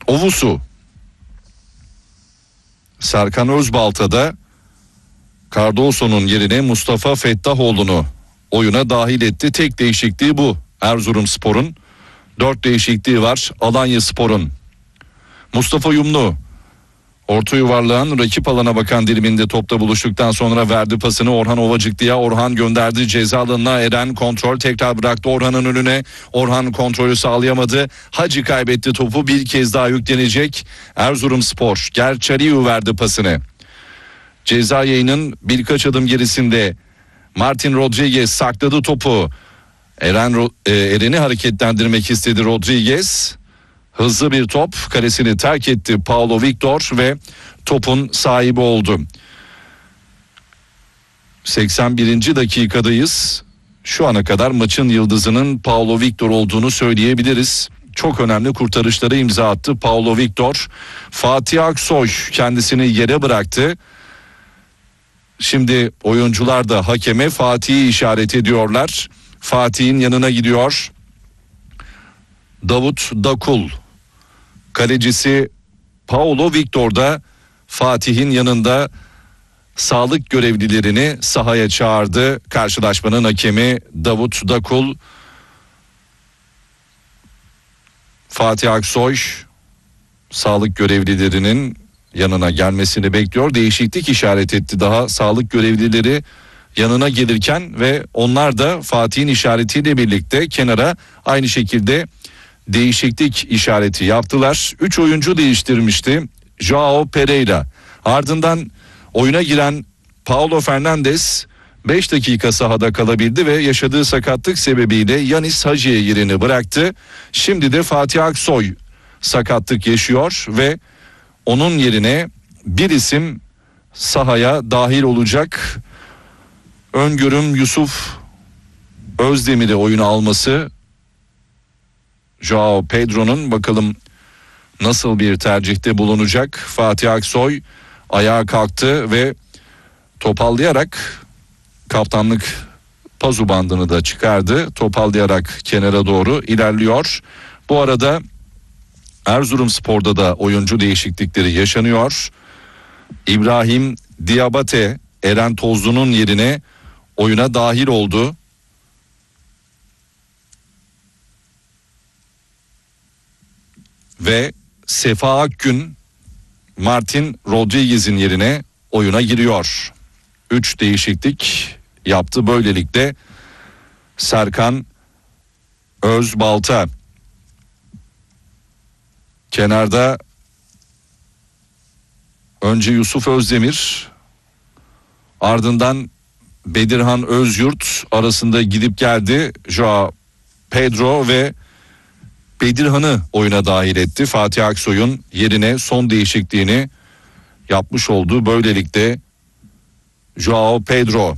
Ovusu. Serkan Özbalta da Cardoso'nun yerine Mustafa Fettahoğlu'nu oyuna dahil etti. Tek değişikliği bu. Erzurumspor'un 4 değişikliği var Alanyaspor'un. Mustafa Yumlu orta yuvarlağın rakip alana bakan diliminde topla buluştuktan sonra verdi pasını Orhan Ovacıklı'ya. Orhan gönderdi ceza alanına. Eren kontrol tekrar bıraktı Orhan'ın önüne. Orhan kontrolü sağlayamadı. Hacı kaybetti topu, bir kez daha yüklenecek Erzurumspor. Gerçariu verdi pasını. Ceza yayının birkaç adım gerisinde Martin Rodriguez sakladı topu. Eren'i hareketlendirmek istedi Rodriguez. Hızlı bir top, kalesini terk etti Paulo Victor ve topun sahibi oldu. 81. dakikadayız. Şu ana kadar maçın yıldızının Paulo Victor olduğunu söyleyebiliriz. Çok önemli kurtarışlara imza attı Paulo Victor. Fatih Aksoy kendisini yere bıraktı. Şimdi oyuncular da hakeme Fatih'i işaret ediyorlar. Fatih'in yanına gidiyor Davut Dakul. Kalecisi Paulo Victor da Fatih'in yanında sağlık görevlilerini sahaya çağırdı. Karşılaşmanın hakemi Davut Dakul. Fatih Aksoy sağlık görevlilerinin yanına gelmesini bekliyor. Değişiklik işaret etti daha sağlık görevlileri yanına gelirken ve onlar da Fatih'in işaretiyle birlikte kenara aynı şekilde değişiklik işareti yaptılar. 3 oyuncu değiştirmişti Joao Pereira. Ardından oyuna giren Paulo Fernandes 5 dakika sahada kalabildi ve yaşadığı sakatlık sebebiyle Yanis Hacı'ya yerini bıraktı. Şimdi de Fatih Aksoy sakatlık yaşıyor ve onun yerine bir isim sahaya dahil olacak. Öngörüm Yusuf Özdemir'i oyuna alması. Joao Pedro'nun bakalım nasıl bir tercihte bulunacak. Fatih Aksoy ayağa kalktı ve topallayarak kaptanlık pazu bandını da çıkardı. Topallayarak kenara doğru ilerliyor. Bu arada Erzurumspor'da da oyuncu değişiklikleri yaşanıyor. İbrahim Diabate Eren Tozlu'nun yerine oyuna dahil oldu. Ve Sefa Akgün Martin Rodriguez'in yerine oyuna giriyor. 3 değişiklik yaptı böylelikle Serkan Özbalta. Kenarda önce Yusuf Özdemir, ardından Bedirhan Özyurt arasında gidip geldi. Joao Pedro ve Bedirhan'ı oyuna dahil etti. Fatih Aksoy'un yerine son değişikliğini yapmış oldu. Böylelikle Joao Pedro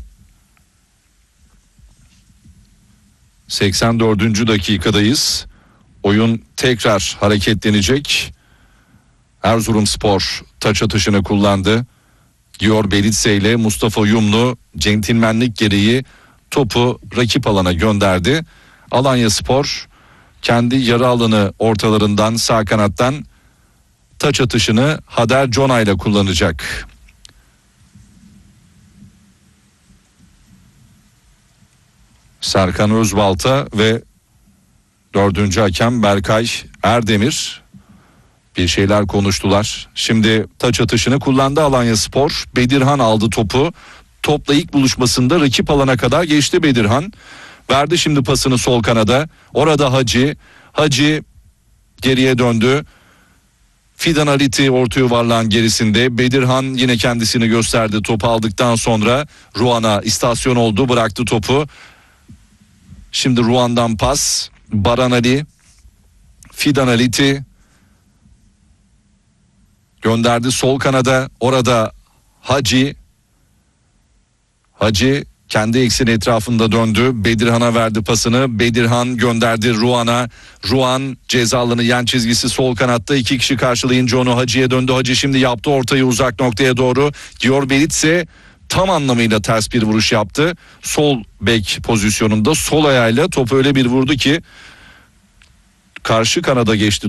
84. dakikadayız. Oyun tekrar hareketlenecek. Erzurumspor taç atışını kullandı. Gior Belitse ile Mustafa Yumlu centilmenlik gereği topu rakip alana gönderdi. Alanyaspor kendi yarı alanı ortalarından sağ kanattan taç atışını Hader Cona ile kullanacak. Serkan Özbalta ve 4. hakem Berkay Erdemir bir şeyler konuştular. Şimdi taç atışını kullandı Alanyaspor. Bedirhan aldı topu. Topla ilk buluşmasında rakip alana kadar geçti Bedirhan. Verdi şimdi pasını sol kanada. Orada Hacı geriye döndü. Fidan Aliti orta yuvarlağın gerisinde. Bedirhan yine kendisini gösterdi. Topu aldıktan sonra Ruan'a istasyon oldu. Bıraktı topu. Şimdi Ruan'dan pas. Baran Ali. Fidan Aliti gönderdi sol kanada. Orada Hacı kendi ekseni etrafında döndü. Bedirhan'a verdi pasını. Bedirhan gönderdi Ruan'a. Ruan ceza alanı yan çizgisi sol kanatta. 2 kişi karşılayınca onu Hacı'ya döndü. Hacı şimdi yaptı ortayı uzak noktaya doğru. Gior Belitse tam anlamıyla ters bir vuruş yaptı. Sol bek pozisyonunda sol ayağıyla topu öyle bir vurdu ki karşı kanada geçti.